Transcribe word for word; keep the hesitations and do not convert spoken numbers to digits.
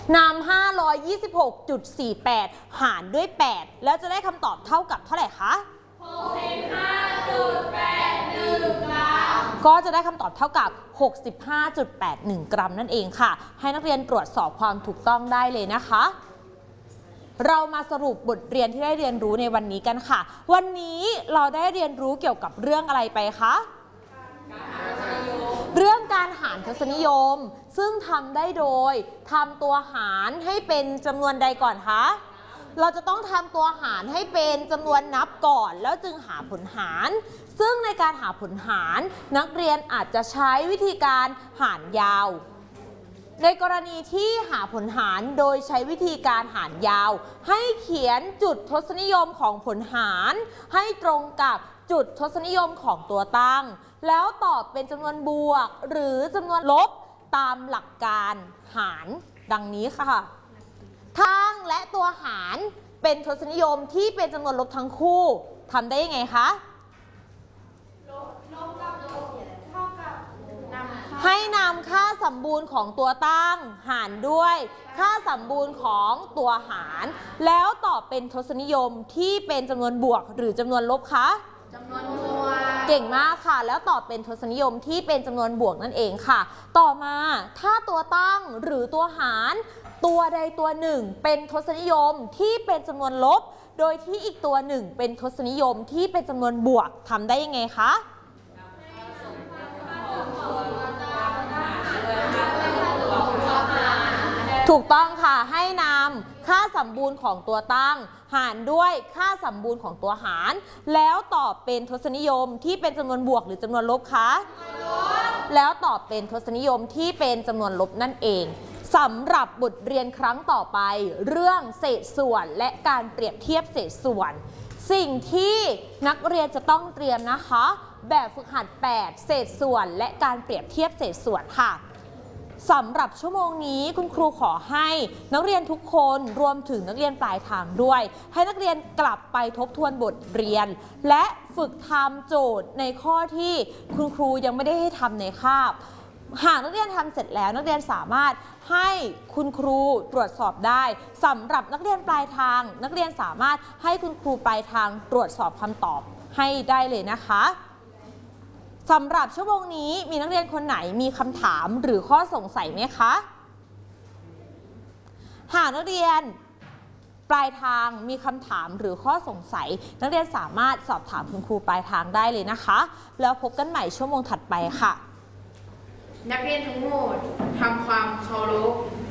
นำ ห้าร้อยยี่สิบหกจุดสี่แปด หารด้วย แปด แล้วจะได้คำตอบเท่ากับเท่าไหร่คะหกสิบห้าจุดแปดหนึ่ง กรัมก็จะได้คำตอบเท่ากับ หกสิบห้าจุดแปดหนึ่ง กรัมนั่นเองค่ะให้นักเรียนตรวจสอบความถูกต้องได้เลยนะคะเรามาสรุปบทเรียนที่ได้เรียนรู้ในวันนี้กันค่ะวันนี้เราได้เรียนรู้เกี่ยวกับเรื่องอะไรไปคะเรื่องการหารทศนิยมซึ่งทำได้โดยทำตัวหารให้เป็นจำนวนใดก่อนคะเราจะต้องทำตัวหารให้เป็นจำนวนนับก่อนแล้วจึงหาผลหารซึ่งในการหาผลหารนักเรียนอาจจะใช้วิธีการหารยาวในกรณีที่หาผลหารโดยใช้วิธีการหารยาวให้เขียนจุดทศนิยมของผลหารให้ตรงกับจุดทศนิยมของตัวตั้งแล้วตอบเป็นจำนวนบวกหรือจำนวนลบตามหลักการหารดังนี้ค่ะทั้งและตัวหารเป็นทศนิยมที่เป็นจำนวนลบทั้งคู่ทำได้ยังไงคะให้นำค่าสมบูรณ์ของตัวตั้งหารด้วยค่าสมบูรณ์ของตัวหารแล้วตอบเป็นทศนิยมที่เป็นจำนวนบวกหรือจำนวนลบคะจำนวนบวกเก่งมากค่ะแล้วตอบเป็นทศนิยมที่เป็นจำนวนบวกนั่นเองค่ะต่อมาถ้าตัวตั้งหรือตัวหารตัวใดตัวหนึ่งเป็นทศนิยมที่เป็นจำนวนลบโดยที่อีกตัวหนึ่งเป็นทศนิยมที่เป็นจำนวนบวกทำได้ยังไงคะถูกต้องค่ะให้นำค่าสมบูรณ์ของตัวตั้งหารด้วยค่าสมบูรณ์ของตัวหารแล้วตอบเป็นทศนิยมที่เป็นจำนวนบวกหรือจำนวนลบคะแล้วตอบเป็นทศนิยมที่เป็นจำนวนลบนั่นเองสำหรับบทเรียนครั้งต่อไปเรื่องเศษส่วนและการเปรียบเทียบเศษส่วนสิ่งที่นักเรียนจะต้องเตรียมนะคะแบบฝึกหัดแปดเศษส่วนและการเปรียบเทียบเศษส่วนค่ะสำหรับชั่วโมงนี้คุณครูขอให้นักเรียนทุกคนรวมถึงนักเรียนปลายทางด้วยให้นักเรียนกลับไปทบทวนบทเรียนและฝึกทำโจทย์ในข้อที่คุณครูยังไม่ได้ให้ทำในคาบหากนักเรียนทำเสร็จแล้วนักเรียนสามารถให้คุณครูตรวจสอบได้สำหรับนักเรียนปลายทางนักเรียนสามารถให้คุณครูปลายทางตรวจสอบคำตอบให้ได้เลยนะคะสำหรับชั่วโมงนี้มีนักเรียนคนไหนมีคำถามหรือข้อสงสัยไหมคะหากนักเรียนปลายทางมีคำถามหรือข้อสงสัยนักเรียนสามารถสอบถามคุณครูปลายทางได้เลยนะคะแล้วพบกันใหม่ชั่วโมงถัดไปค่ะนักเรียนทั้งหมดทำความเคารพ